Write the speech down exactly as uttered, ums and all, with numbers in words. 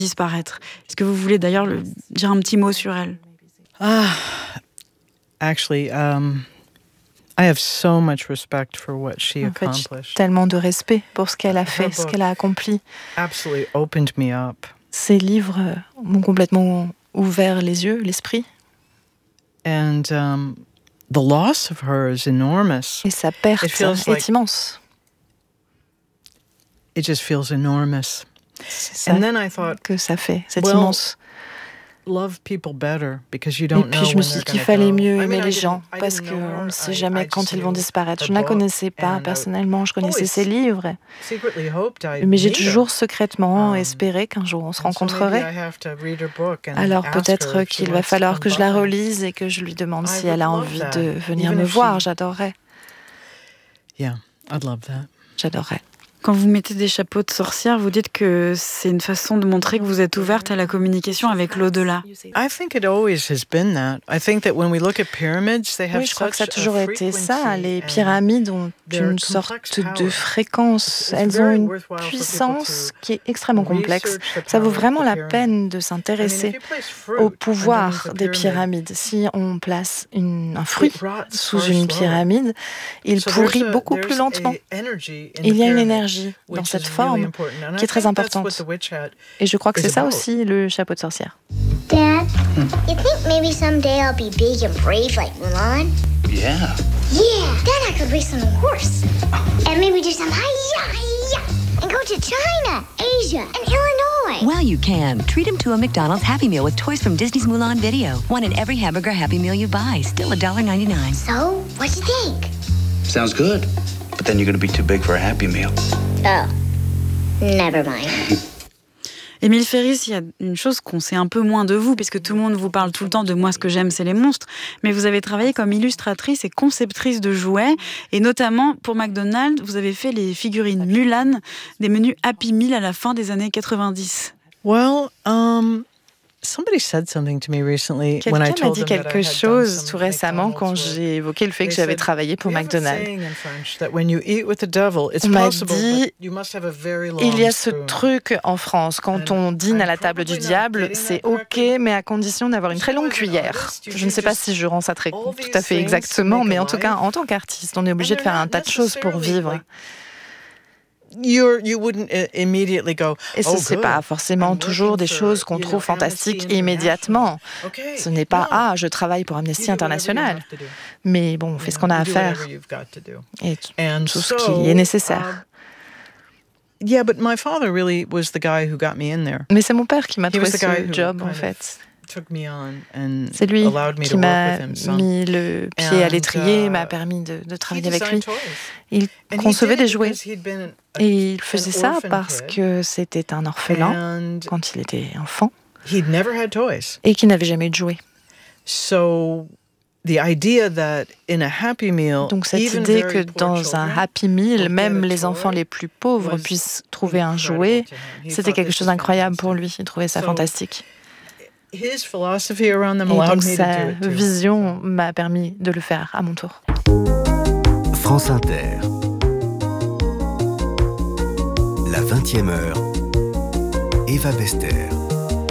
disparaître. Est-ce que vous voulez d'ailleurs le, dire un petit mot sur elle? Ah, actually, um, I have so much respect for what she En fait, j'ai accomplished. tellement de respect pour ce qu'elle a fait, ce qu'elle a accompli. Absolutely opened me up. Ces livres euh, m'ont complètement ouvert les yeux, l'esprit. And um, the loss of her is enormous. Et sa perte It feels est like- immense. It just feels enormous. C'est ça And then I thought, que ça fait, c'est well, immense. love people better because you Et don't know puis je me when suis dit they're qu'il gonna fallait go. mieux I mean, aimer I les didn't- gens I parce didn't know qu'on her. ne sait I- jamais I quand just ils vont knew disparaître. her Je ne la book connaissais pas and I personnellement, je connaissais always ses livres. secretly hoped I'd Mais j'ai meet her. toujours secrètement Um, espéré qu'un jour on se And so maybe I rencontrerait. have to read her book and Alors ask her peut-être if she qu'il va wants to falloir come que je la by. relise et que je lui demande I si would elle a love envie that, de venir even me if voir. she- J'adorerais, Yeah, I'd love that. j'adorerais. Quand vous mettez des chapeaux de sorcière, vous dites que c'est une façon de montrer que vous êtes ouverte à la communication avec l'au-delà. I think it always has been that. I think that when we look at pyramids, they have Oui, je crois que ça a such toujours a été ça. frequency Les and pyramides ont they're une complex sorte de power. fréquence. It's Elles ont very une worthwhile for people puissance to qui est extrêmement complexe. research the Ça vaut power of vraiment the la pyramid. peine de I mean, s'intéresser if you place fruit au underneath pouvoir the des pyramid, pyramides. Si on place une, un fruit it rots sous far une slower. pyramide, il So pourrit there's a- beaucoup there's plus lentement. a energy in Il the y a une pyramid, énergie dans which cette is really forme important. And I qui est très think that's importante. what the witch hat Et je crois que is c'est ça about. aussi le chapeau de sorcière. Dad, you think maybe someday I'll be big and brave like Mulan? Yeah. Yeah, then I could race on a horse. And maybe do some hi-ya, hi-ya. And go to China, Asia, and Illinois. Well, you can. Treat him to a McDonald's Happy Meal with toys from Disney's Mulan Video. One in every hamburger Happy Meal you buy. Still one dollar ninety-nine. So, what'd you think? Sounds good. But then you're going to be too big for a Happy Meal. Oh, never mind. Émile Ferris, il y a une chose qu'on sait un peu moins de vous, puisque tout le monde vous parle tout le temps de moi, ce que j'aime, c'est les monstres, mais vous avez travaillé comme illustratrice et conceptrice de jouets, et notamment pour McDonald's, vous avez fait les figurines Mulan des menus Happy Meal à la fin des années quatre-vingt-dix. Well, um, somebody said something to me recently when I Quelqu'un m'a told dit them that I quelque had done chose some tout récemment quand McDonald's work. j'ai évoqué le fait que They j'avais said, travaillé pour "We have a McDonald's. saying in French that when you eat with the devil, it's On m'a possible, dit, but you must have a very long Il y a ce spoon." truc en France, quand And on dîne I'm à la table du probably not diable, getting c'est that ok, correctly. mais à condition d'avoir une très longue cuillère. Je ne sais pas si je rends ça très, all tout these à fait things exactement, make a mais en tout cas, life. en tant qu'artiste, on est obligé And de faire they're un not tas de choses pour necessarily, vivre. like, You're, you wouldn't uh, immediately go, Et ce oh, n'est good. pas forcément I'm toujours des working choses for, qu'on you know, trouve fantastiques Amnesty immédiatement. International. Okay. Ce n'est pas No. « Ah, je travaille pour You Amnesty do whatever you International have to do. ». Mais bon, on fait ce qu'on a à You do faire whatever you've got to do. et t- And tout ce so, qui est nécessaire. um, yeah, but my father really was the guy who got me in there. Mais c'est mon père qui m'a He trouvé was the guy ce who job, kind en of fait. took me on and C'est lui allowed me qui to work m'a with him some. mis le pied à And, l'étrier, uh, m'a permis de, de He travailler avec lui. designed toys. Il And he concevait did des it jouets. because he'd been a- Et il faisait an ça orphan parce kid, que c'était un orphelin and quand il était enfant he'd never had toys. et qu'il n'avait jamais eu de jouets. So the idea that in a Happy Meal, Donc cette even idée very que poor dans un children Happy Meal, would même get a les toy enfants les plus pauvres was puissent trouver un incredible jouet, to him. He c'était thought quelque this chose was d'incroyable fantastic. pour lui. Il trouvait ça So, fantastique. His philosophy around them Et allowed donc me to sa do it too. vision m'a permis de le faire à mon tour. France Inter. La vingtième heure. Eva Bester.